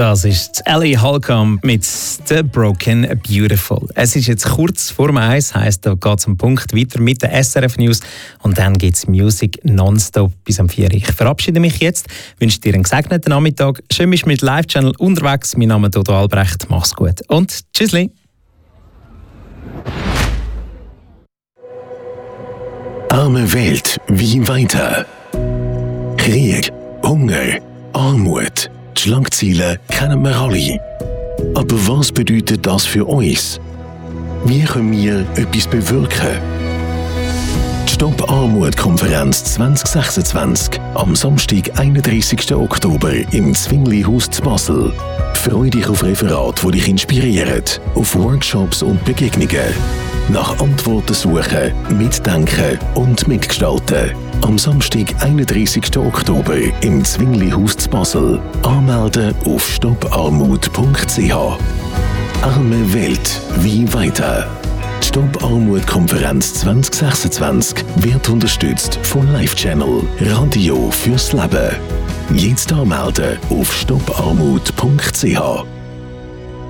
Das ist Ellie Holcomb mit «The Broken Beautiful». Es ist jetzt kurz vor dem 1, heisst, da geht es am Punkt weiter mit den SRF News und dann gibt es Musik nonstop bis am 4. Ich verabschiede mich jetzt, wünsche dir einen gesegneten Nachmittag. Schön bist du mit Live-Channel unterwegs. Mein Name ist Dodo Albrecht. Mach's gut und tschüssli. Arme Welt, wie weiter? Krieg, Hunger, Armut. Die Schlagzeilen kennen wir alle. Aber was bedeutet das für uns? Wie können wir etwas bewirken? Die Stopp-Armut-Konferenz 2026 am Samstag, 31. Oktober im Zwingli-Haus zu Basel. Freu dich auf Referate, die dich inspirieren, auf Workshops und Begegnungen. Nach Antworten suchen, mitdenken und mitgestalten. Am Samstag, 31. Oktober im Zwingli-Haus zu Basel. Anmelden auf stopparmut.ch. Arme Welt, wie weiter? Die Stopp-Armut-Konferenz 2026 wird unterstützt von Live-Channel Radio fürs Leben. Jetzt anmelden auf stopparmut.ch.